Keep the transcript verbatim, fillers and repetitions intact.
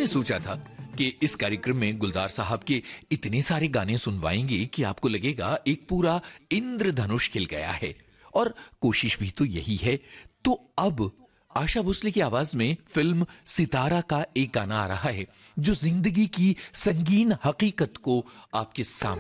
हमने सोचा था कि इस कार्यक्रम में गुलजार साहब के इतने सारे गाने सुनवाएंगे कि आपको लगेगा एक पूरा इंद्रधनुष खिल गया है, और कोशिश भी तो यही है। तो अब आशा भोसले की आवाज में फिल्म सितारा का एक गाना आ रहा है जो जिंदगी की संगीन हकीकत को आपके सामने